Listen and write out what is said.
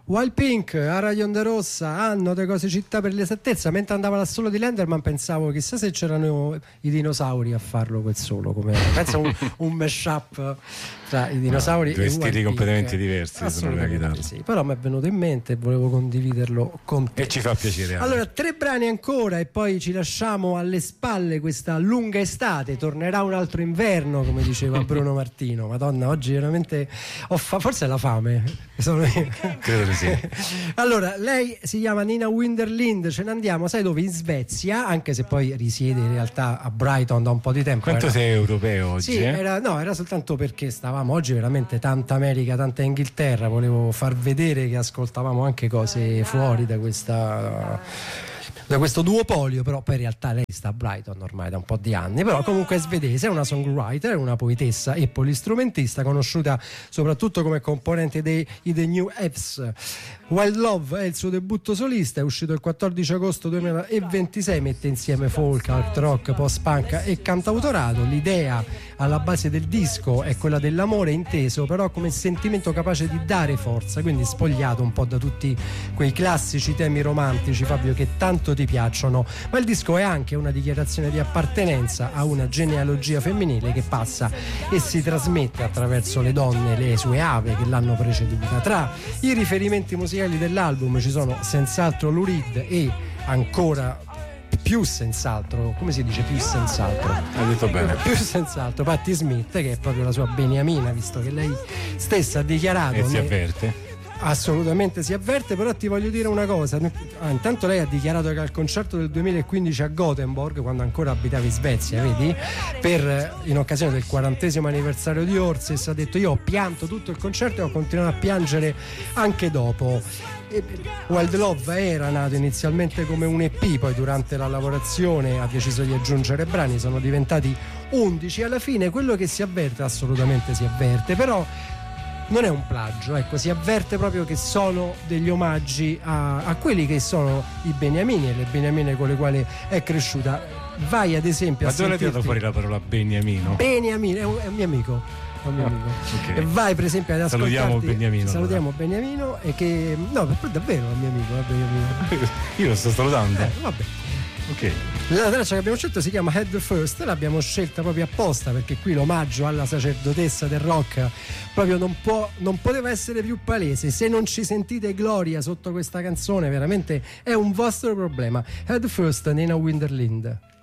Wild Pink a Radio Onda Rossa, hanno de cose città per l'esattezza. Mentre andava l'assolo di Lenderman pensavo chissà se c'erano i dinosauri a farlo quel solo, come penso un mashup tra i dinosauri due e stili Wild completamente Pink. diversi sono la chitarra. Sì, però mi è venuto in mente e volevo condividerlo con te. E ci fa piacere. Allora, 3 brani ancora e poi ci lasciamo alle spalle questa lunga estate. Tornerà un altro inverno, come diceva Bruno Martino. Madonna, oggi veramente forse è la fame. Credo di sì. Allora, lei si chiama Nina Winterlind, ce ne andiamo, sai dove? In Svezia, anche se poi risiede in realtà a Brighton da un po' di tempo. Quanto sei europeo oggi? Sì, era soltanto perché stavamo oggi veramente tanta America, tanta Inghilterra, volevo far vedere che ascoltavamo anche cose fuori da questo duopolio, però poi in realtà lei sta a Brighton ormai da un po' di anni, però comunque è svedese, è una songwriter, è una poetessa e polistrumentista, conosciuta soprattutto come componente dei The New F's. Wild Love è il suo debutto solista, è uscito il 14 agosto 2026, mette insieme folk, art rock, post-punk e cantautorato. L'idea alla base del disco è quella dell'amore inteso però come sentimento capace di dare forza, quindi spogliato un po' da tutti quei classici temi romantici, Fabio, che tanto ti piacciono, ma il disco è anche una dichiarazione di appartenenza a una genealogia femminile che passa e si trasmette attraverso le donne, le sue ave che l'hanno preceduta. Tra i riferimenti musicali dell'album ci sono senz'altro Lou Reed e ancora più senz'altro, come si dice più senz'altro? Hai detto bene. Più senz'altro Patti Smith, che è proprio la sua beniamina, visto che lei stessa ha dichiarato. E si avverte. Assolutamente si avverte, però ti voglio dire una cosa. Intanto lei ha dichiarato che al concerto del 2015 a Gothenburg, quando ancora abitava in Svezia, vedi, in occasione del 40° anniversario di Orsis, ha detto: io ho pianto tutto il concerto e ho continuato a piangere anche dopo. Wild Love era nato inizialmente come un EP, poi durante la lavorazione ha deciso di aggiungere brani, sono diventati 11. Alla fine quello che si avverte, assolutamente si avverte, però non è un plagio, ecco, si avverte proprio che sono degli omaggi a quelli che sono i beniamini e le beniamine con le quali è cresciuta. Vai ad esempio a dove hai tirato fuori la parola beniamino? Beniamino è un mio amico. Okay. E vai per esempio ad ascoltarti. Salutiamo Beniamino e che davvero è un mio amico, Beniamino. Io lo sto salutando. Vabbè. Ok. La traccia che abbiamo scelto si chiama Head First, l'abbiamo scelta proprio apposta perché qui l'omaggio alla sacerdotessa del rock proprio non poteva essere più palese. Se non ci sentite gloria sotto questa canzone veramente è un vostro problema. Head First, Nina Winterlind.